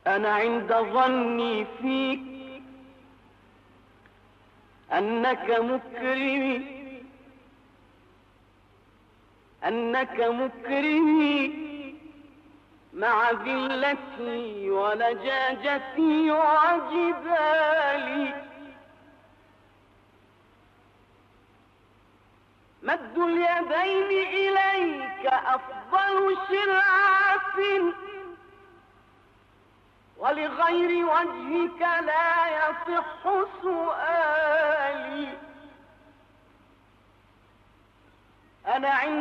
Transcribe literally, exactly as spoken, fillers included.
أنا عند ظني فيك أنك مكرمي أنك مكرمي مع ذلتي ولجاجتي وجبالي. مد اليدين إليك أفضل شرعة، ولغير وجهك لا يصح سؤالي. أنا عند